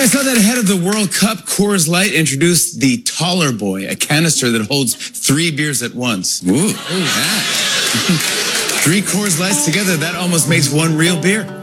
I saw that ahead of the World Cup, Coors Light introduced the Taller Boy, a canister that holds 3 beers at once. Ooh. Yeah. 3 Coors Lights together, that almost makes 1 real beer.